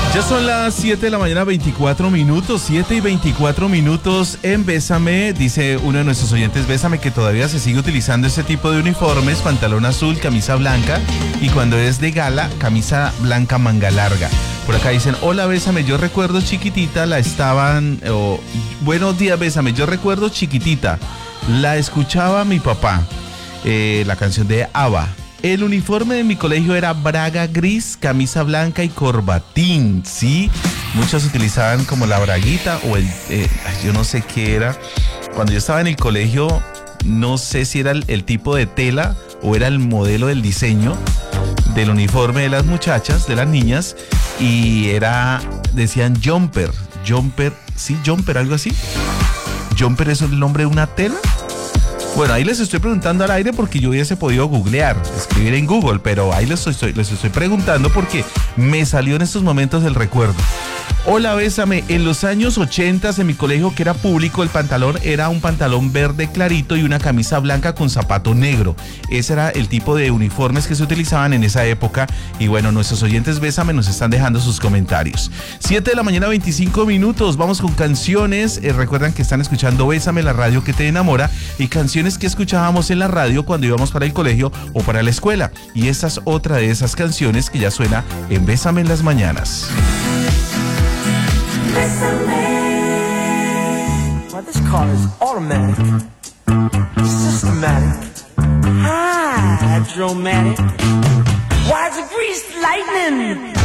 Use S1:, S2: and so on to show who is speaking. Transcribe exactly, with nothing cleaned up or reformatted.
S1: Ya son las siete de la mañana, veinticuatro minutos, siete y veinticuatro minutos en Bésame. Dice uno de nuestros oyentes, Bésame, que todavía se sigue utilizando este tipo de uniformes, pantalón azul, camisa blanca, y cuando es de gala, camisa blanca manga larga. Por acá dicen, hola Bésame, yo recuerdo chiquitita, la estaban, oh, buenos días Bésame, yo recuerdo chiquitita, la escuchaba mi papá, eh, la canción de ABBA. El uniforme de mi colegio era braga gris, camisa blanca y corbatín, ¿sí? Muchos utilizaban como la braguita o el, eh, yo no sé qué era. Cuando yo estaba en el colegio, no sé si era el, el tipo de tela o era el modelo del diseño del uniforme de las muchachas, de las niñas, y era, decían jumper, jumper, ¿sí? Jumper, algo así. Jumper es el nombre de una tela. Bueno, ahí les estoy preguntando al aire porque yo hubiese podido googlear, escribir en Google, pero ahí les estoy, les estoy preguntando porque me salió en estos momentos el recuerdo. Hola Bésame, en los años ochenta en mi colegio que era público, el pantalón era un pantalón verde clarito y una camisa blanca con zapato negro. Ese era el tipo de uniformes que se utilizaban en esa época y bueno, nuestros oyentes Bésame nos están dejando sus comentarios. siete de la mañana, veinticinco minutos, vamos con canciones. Eh, recuerdan que están escuchando Bésame, la radio que te enamora, y canciones que escuchábamos en la radio cuando íbamos para el colegio o para la escuela. Y esta es otra de esas canciones que ya suena en Bésame en las mañanas.
S2: Well, this car is automatic, systematic, hydromatic. Why, it's a greased lightning.